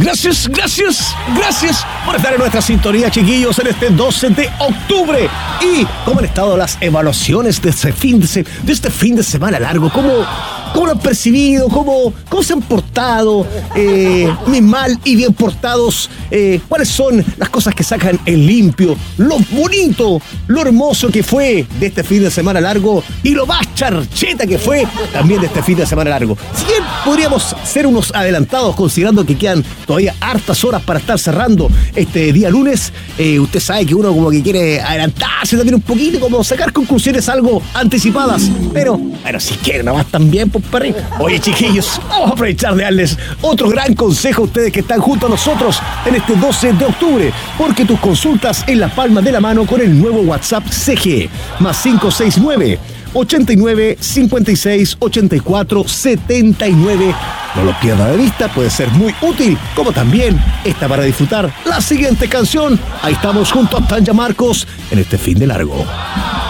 Gracias por estar en nuestra sintonía, chiquillos, en este 12 de octubre. ¿Y cómo han estado las evaluaciones de este fin de semana largo? ¿Cómo lo han percibido? ¿Cómo se han portado? Mis mal y bien portados. ¿Cuáles son las cosas que sacan en limpio? Lo bonito, lo hermoso que fue de este fin de semana largo y lo más charcheta que fue también de este fin de semana largo. Si bien podríamos ser unos adelantados considerando que quedan todavía hartas horas para estar cerrando este día lunes, usted sabe que uno como que quiere adelantarse también un poquito, como sacar conclusiones algo anticipadas. Pero si quieren nomás también, pues perrín. Oye, chiquillos, vamos a aprovechar de darles otro gran consejo a ustedes que están junto a nosotros en este 12 de octubre, porque tus consultas en la palma de la mano con el nuevo WhatsApp CG, más 569 89 56 84 79. No lo pierda de vista, puede ser muy útil, como también está para disfrutar la siguiente canción. Ahí estamos junto a Tanya Marcos en este fin de largo.